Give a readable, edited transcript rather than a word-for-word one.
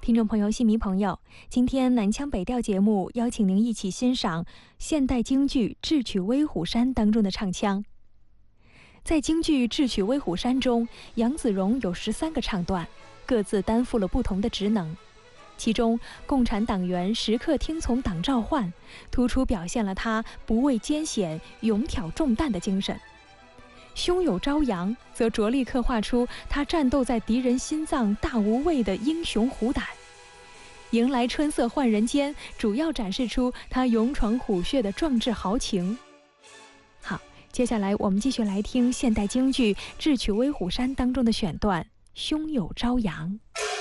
听众朋友、戏迷朋友，今天南腔北调节目邀请您一起欣赏现代京剧《智取威虎山》当中的唱腔。在京剧《智取威虎山》中，杨子荣有13个唱段，各自担负了不同的职能。其中，共产党员时刻听从党召唤，突出表现了他不畏艰险、勇挑重担的精神。胸有朝阳，则着力刻画出他战斗在敌人心脏大无畏的英雄虎胆。迎来春色换人间，主要展示出他勇闯虎穴的壮志豪情。好，接下来我们继续来听现代京剧《智取威虎山》当中的选段《胸有朝阳》。